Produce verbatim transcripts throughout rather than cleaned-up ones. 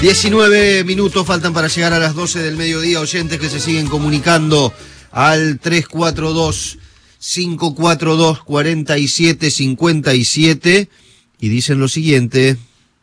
diecinueve minutos faltan para llegar a las doce del mediodía. Oyentes que se siguen comunicando al tres cuatro dos, cinco cuatro dos, cuatro siete cinco siete y dicen lo siguiente.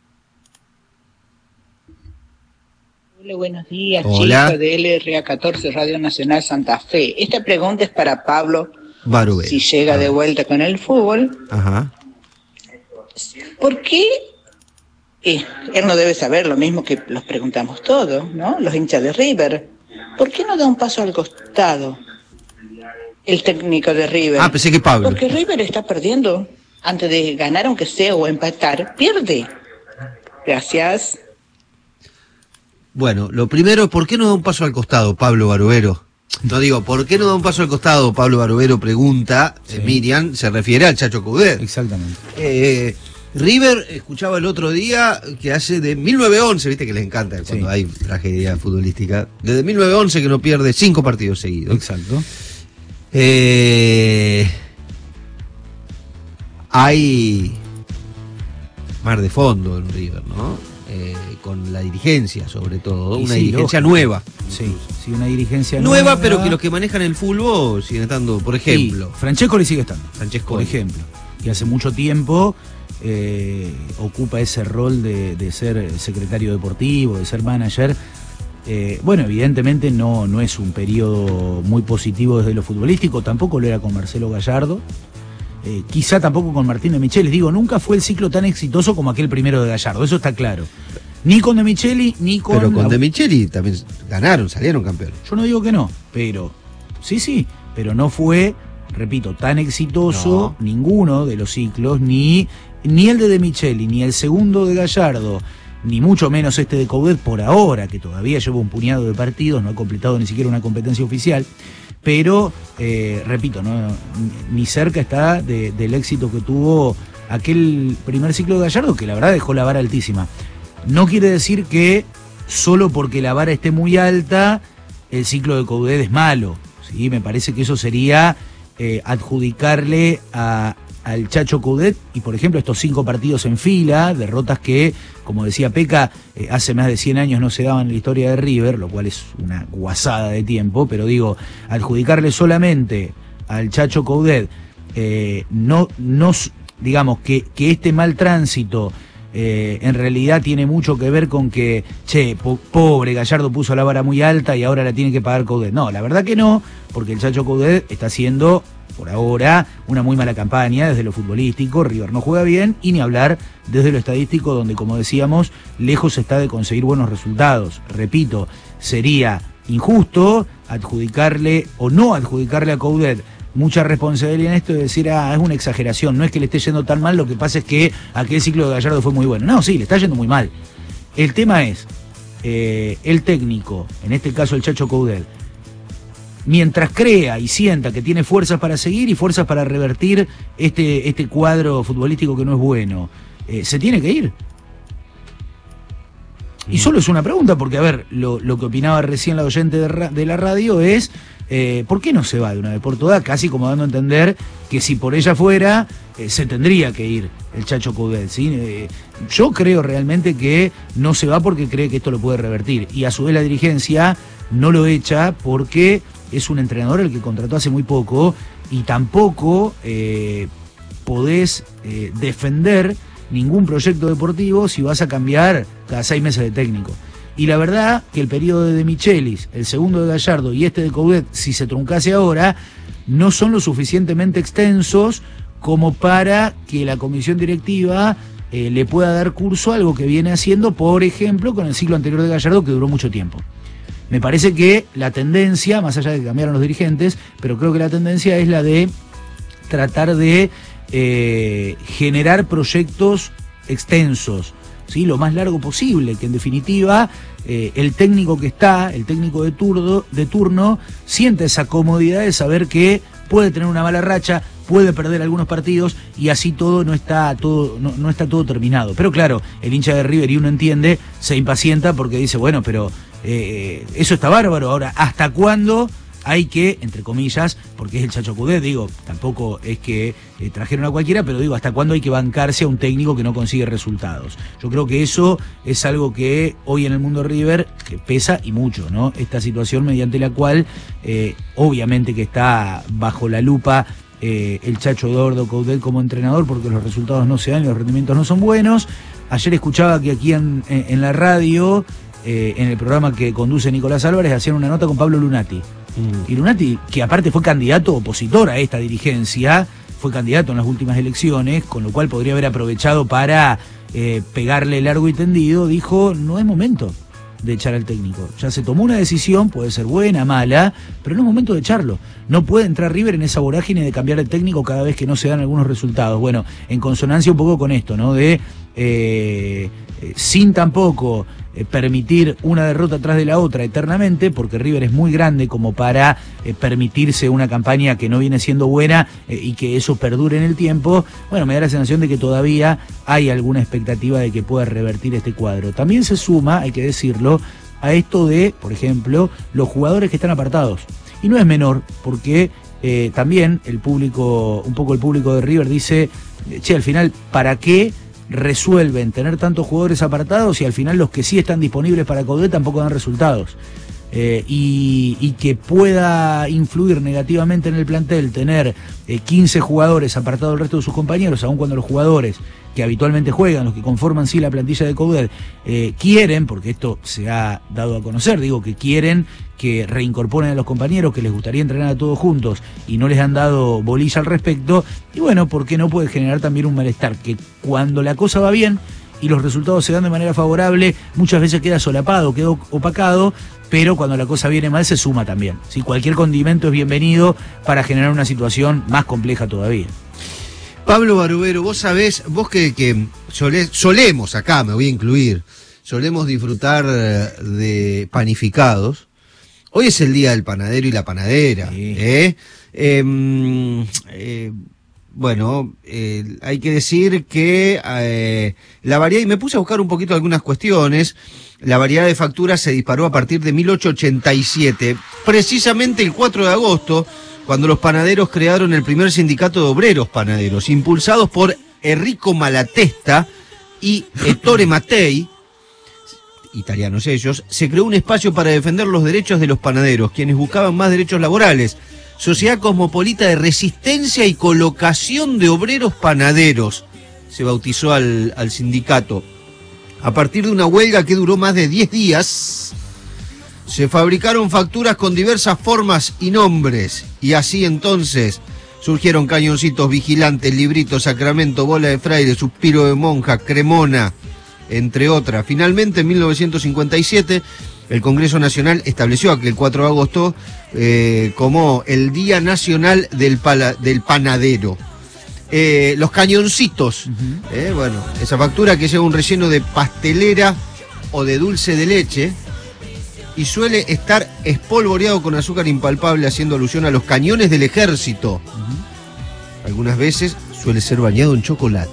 Hola, buenos días, Hola. chicos de L R A catorce Radio Nacional Santa Fe. Esta pregunta es para Pablo Barovero. Si llega de vuelta con el fútbol. Ajá. ¿Por qué? Eh, él no debe saber lo mismo que los preguntamos todos, ¿no? Los hinchas de River. ¿Por qué no da un paso al costado el técnico de River? Ah, pensé que Pablo. Porque River está perdiendo. Antes de ganar, aunque sea, o empatar, pierde. Gracias. Bueno, lo primero, ¿por qué no da un paso al costado, Pablo Barovero? No digo, ¿por qué no da un paso al costado? Pablo Barovero pregunta, sí. eh, Miriam, se refiere al Chacho Coudet. Exactamente. Eh, River, escuchaba el otro día que hace de mil novecientos once, viste que les encanta cuando sí. hay tragedia futbolística, desde mil novecientos once que no pierde cinco partidos seguidos. Exacto. Eh, hay mar de fondo en River, ¿no? Eh, con la dirigencia, sobre todo, y una sí, dirigencia lógico. nueva. Sí, sí, una dirigencia nueva. Nueva, pero nueva. que los que manejan el fútbol siguen estando, por ejemplo. Sí, Francesco le sigue estando. Francesco. Por ejemplo. Y hace mucho tiempo eh, ocupa ese rol de, de ser secretario deportivo, de ser manager. Eh, bueno, evidentemente no, no es un periodo muy positivo desde lo futbolístico, tampoco lo era con Marcelo Gallardo. Eh, quizá tampoco con Martín de Michelis. Digo, nunca fue el ciclo tan exitoso como aquel primero de Gallardo, eso está claro. Ni con de Micheli, ni con... Pero con la... de Micheli también ganaron, salieron campeones. Yo no digo que no, pero... Sí, sí, pero no fue, repito, tan exitoso no. ninguno de los ciclos, ni, ni el de de Micheli, ni el segundo de Gallardo, ni mucho menos este de Coudet por ahora, que todavía lleva un puñado de partidos, no ha completado ni siquiera una competencia oficial. Pero, eh, repito, no, ni cerca está de, del éxito que tuvo aquel primer ciclo de Gallardo, que la verdad dejó la vara altísima. No quiere decir que solo porque la vara esté muy alta, el ciclo de Coudet es malo, ¿sí? Me parece que eso sería eh, adjudicarle a, al Chacho Coudet, y por ejemplo estos cinco partidos en fila, derrotas que, como decía Peca, eh, hace más de cien años no se daban en la historia de River, lo cual es una guasada de tiempo, pero digo, adjudicarle solamente al Chacho Coudet, eh, no, no, digamos, que, que este mal tránsito eh, en realidad tiene mucho que ver con que, che, po pobre, Gallardo puso la vara muy alta y ahora la tiene que pagar Coudet. No, la verdad que no, porque el Chacho Coudet está haciendo, por ahora, una muy mala campaña desde lo futbolístico. River no juega bien, y ni hablar desde lo estadístico, donde, como decíamos, lejos está de conseguir buenos resultados. Repito, sería injusto adjudicarle o no adjudicarle a Coudet mucha responsabilidad en esto de decir, ah, es una exageración, no es que le esté yendo tan mal, lo que pasa es que aquel ciclo de Gallardo fue muy bueno. No, sí, le está yendo muy mal. El tema es, eh, el técnico, en este caso el Chacho Coudet, mientras crea y sienta que tiene fuerzas para seguir y fuerzas para revertir este, este cuadro futbolístico que no es bueno, eh, se tiene que ir. Y solo es una pregunta, porque, a ver, lo, lo que opinaba recién la oyente de, ra de la radio es, eh, ¿por qué no se va de una vez por todas? Casi como dando a entender que si por ella fuera, eh, se tendría que ir el Chacho Coudet, ¿sí? Eh, yo creo realmente que no se va porque cree que esto lo puede revertir. Y a su vez la dirigencia no lo echa porque es un entrenador el que contrató hace muy poco, y tampoco eh, podés eh, defender ningún proyecto deportivo si vas a cambiar cada seis meses de técnico. Y la verdad que el periodo de De Michelis, el segundo de Gallardo y este de Coudet, si se truncase ahora, no son lo suficientemente extensos como para que la comisión directiva eh, le pueda dar curso a algo que viene haciendo, por ejemplo, con el ciclo anterior de Gallardo, que duró mucho tiempo. Me parece que la tendencia, más allá de que cambiaron los dirigentes, pero creo que la tendencia es la de tratar de eh, generar proyectos extensos, ¿sí? Lo más largo posible, que en definitiva eh, el técnico que está, el técnico de turno, de turno, siente esa comodidad de saber que puede tener una mala racha, puede perder algunos partidos, y así todo no está todo, no, no está todo terminado. Pero claro, el hincha de River, y uno entiende, se impacienta porque dice, bueno, pero eh, eso está bárbaro. Ahora, ¿hasta cuándo hay que, entre comillas, porque es el Chacho Coudet, digo, tampoco es que eh, trajeron a cualquiera, pero digo, ¿hasta cuándo hay que bancarse a un técnico que no consigue resultados? Yo creo que eso es algo que hoy en el mundo River que pesa y mucho, ¿no? Esta situación mediante la cual, eh, obviamente que está bajo la lupa eh, el Chacho Eduardo Coudet como entrenador, porque los resultados no se dan y los rendimientos no son buenos. Ayer escuchaba que aquí en, en, en la radio, eh, en el programa que conduce Nicolás Álvarez, hacían una nota con Pablo Lunati. Mm. Y Lunati, que aparte fue candidato opositor a esta dirigencia, fue candidato en las últimas elecciones, con lo cual podría haber aprovechado para eh, pegarle largo y tendido, dijo, no es momento de echar al técnico. Ya se tomó una decisión, puede ser buena, mala, pero no es momento de echarlo. No puede entrar River en esa vorágine de cambiar el técnico cada vez que no se dan algunos resultados. Bueno, en consonancia un poco con esto, ¿no? De eh, eh, sin tampoco eh, permitir una derrota tras de la otra eternamente, porque River es muy grande como para eh, permitirse una campaña que no viene siendo buena eh, y que eso perdure en el tiempo. Bueno, me da la sensación de que todavía hay alguna expectativa de que pueda revertir este cuadro. También se suma, hay que decirlo, a esto de, por ejemplo, los jugadores que están apartados. Y no es menor, porque eh, también el público, un poco el público de River dice, che, al final, ¿para qué resuelven tener tantos jugadores apartados y al final los que sí están disponibles para Coudet tampoco dan resultados? Eh, y, y que pueda influir negativamente en el plantel tener eh, quince jugadores apartados del resto de sus compañeros, aun cuando los jugadores que habitualmente juegan, los que conforman sí la plantilla de Coudet, eh, quieren, porque esto se ha dado a conocer, digo que quieren que reincorporen a los compañeros, que les gustaría entrenar a todos juntos y no les han dado bolilla al respecto, y bueno, porque no puede generar también un malestar, que cuando la cosa va bien y los resultados se dan de manera favorable, muchas veces queda solapado, queda opacado, pero cuando la cosa viene mal se suma también. ¿Sí? Cualquier condimento es bienvenido para generar una situación más compleja todavía. Pablo Barovero, vos sabés, vos que, que solés, solemos acá, me voy a incluir, solemos disfrutar de panificados. Hoy es el día del panadero y la panadera. Sí. ¿eh? Eh, eh, bueno, eh, hay que decir que eh, la variedad, y me puse a buscar un poquito algunas cuestiones, la variedad de facturas se disparó a partir de mil ochocientos ochenta y siete, precisamente el cuatro de agosto, cuando los panaderos crearon el primer sindicato de obreros panaderos, impulsados por Enrico Malatesta y Ettore Mattei, italianos ellos, se creó un espacio para defender los derechos de los panaderos, quienes buscaban más derechos laborales. Sociedad Cosmopolita de Resistencia y Colocación de Obreros Panaderos se bautizó al, al sindicato. A partir de una huelga que duró más de diez días, se fabricaron facturas con diversas formas y nombres, y así entonces surgieron cañoncitos, vigilantes, libritos, sacramento, bola de fraile, suspiro de monja, cremona, entre otras. Finalmente, en mil novecientos cincuenta y siete, el Congreso Nacional estableció aquel cuatro de agosto eh, como el Día Nacional del, pala, del Panadero. Eh, los cañoncitos, uh-huh. eh, bueno, esa factura que lleva un relleno de pastelera o de dulce de leche y suele estar espolvoreado con azúcar impalpable, haciendo alusión a los cañones del ejército. Uh-huh. Algunas veces suele ser bañado en chocolate.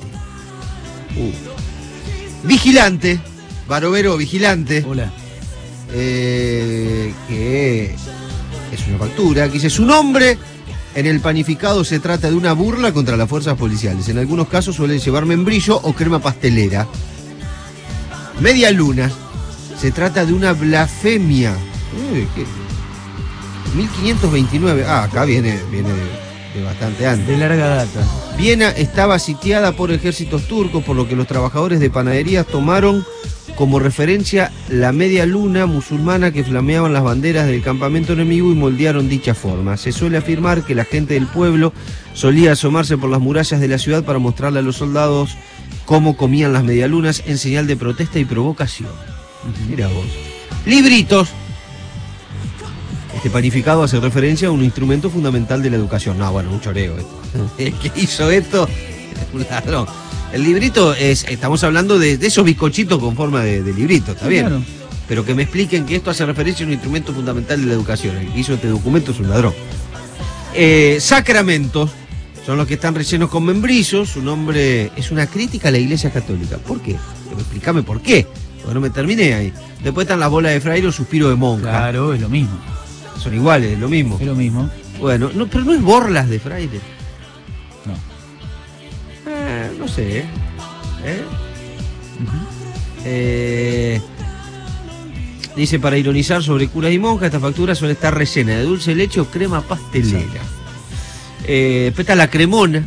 Uh. Vigilante, Barovero Vigilante. Hola. Eh, que es una factura que dice: su nombre en el panificado se trata de una burla contra las fuerzas policiales. En algunos casos suele llevar membrillo o crema pastelera. Media luna, se trata de una blasfemia. Uy, ¿qué? mil quinientos veintinueve. Ah, acá viene, viene de, de bastante antes. De larga data. Viena estaba sitiada por ejércitos turcos, por lo que los trabajadores de panaderías tomaron como referencia la media luna musulmana que flameaban las banderas del campamento enemigo y moldearon dicha forma. Se suele afirmar que la gente del pueblo solía asomarse por las murallas de la ciudad para mostrarle a los soldados cómo comían las medialunas en señal de protesta y provocación. Uh-huh. Mira vos. Libritos. Este panificado hace referencia a un instrumento fundamental de la educación. No, bueno, un choreo esto. El que hizo esto es un ladrón. El librito es, estamos hablando de, de esos bizcochitos con forma de, de librito, ¿está bien? Claro. Pero que me expliquen que esto hace referencia a un instrumento fundamental de la educación. El que hizo este documento es un ladrón. Eh, sacramentos son los que están rellenos con membrillos. Su nombre es una crítica a la Iglesia Católica. ¿Por qué? Explícame por qué. Porque no me terminé ahí. Después están las bolas de fraile o suspiro de monja. Claro, es lo mismo. son iguales, es lo mismo. Es lo mismo. Bueno, no, pero no es Borlas de Fraile. No. Eh, no sé, ¿eh? ¿Eh? Uh-huh. Eh, dice, para ironizar sobre curas y monjas, esta factura suele estar rellena de dulce de leche o crema pastelera. Eh, después está la cremona.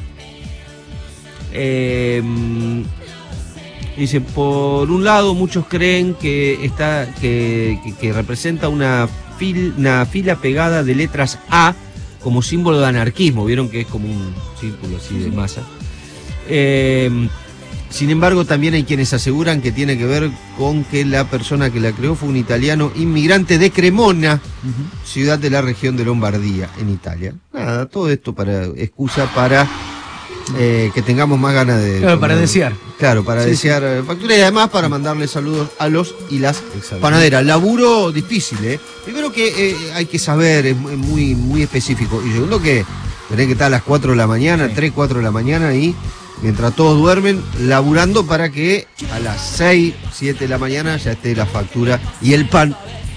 Eh, dice, por un lado muchos creen que está que, que, que representa una, fil, una fila pegada de letras A como símbolo de anarquismo. Vieron que es como un círculo así de masa. Eh, sin embargo, también hay quienes aseguran que tiene que ver con que la persona que la creó fue un italiano inmigrante de Cremona, uh-huh. ciudad de la región de Lombardía, en Italia. Nada, todo esto para excusa para eh, que tengamos más ganas de... Claro, para desear. Claro, para sí, desear sí. factura y además para mandarle saludos a los y las panaderas. Laburo difícil, ¿eh? Primero que eh, hay que saber, es muy, muy específico. Y segundo que tenés que estar a las cuatro de la mañana, sí. tres, cuatro de la mañana y... mientras todos duermen, laburando para que a las seis, siete de la mañana ya esté la factura y el pan